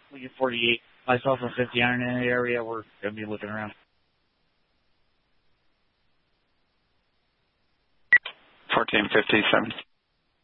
We get 48. Myself and 50 iron in the area. We're going to be looking around. 1457.